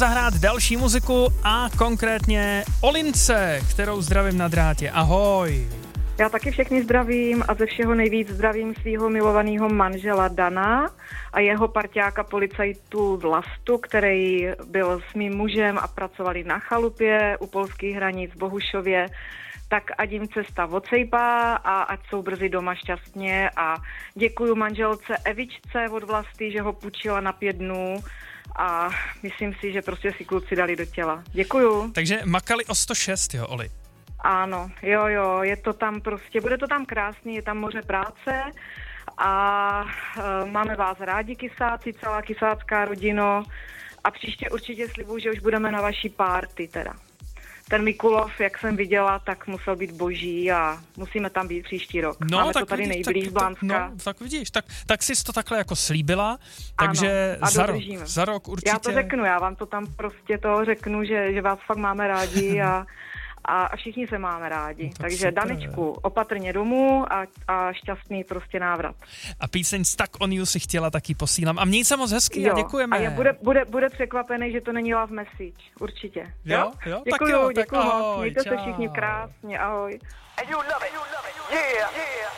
zahrát další muziku a konkrétně Olince, kterou zdravím na drátě. Ahoj. Já taky všechny zdravím a ze všeho nejvíc zdravím svého milovaného manžela Dana a jeho parťáka policajtu Vlastu, který byl s mým mužem a pracovali na chalupě u polských hranic v Bohušově. Tak ať jim cesta odsejpá a ať jsou brzy doma šťastně a děkuju manželce Evičce od Vlasty, že ho půjčila na 5 dnů a myslím si, že prostě si kluci dali do těla. Děkuju. Takže makali o 106, jo, Oli? Ano, jo, je to tam prostě, bude to tam krásný, je tam moře práce a máme vás rádi kysáci, celá kysácká rodino a příště určitě slibuju, že už budeme na vaší party teda. Ten Mikulov, jak jsem viděla, tak musel být boží a musíme tam být příští rok. No, máme tak to tady vidíš, nejblíž Blanska. No, tak vidíš, tak jsi to takhle jako slíbila, takže ano, za rok určitě. Já to řeknu, já vám to tam prostě toho řeknu, že vás fakt máme rádi a všichni se máme rádi. No, takže super. Danečku, opatrně domů a šťastný prostě návrat. A píseň Stuck on You si chtěla taky posílám. A měj se moc hezky a děkujeme. A bude překvapený, že to není love message. Určitě. Jo? Děkuju, tak děkuju moc. ahoj, Mějte se čau. všichni krásně. Ahoj. And you love it. Yeah.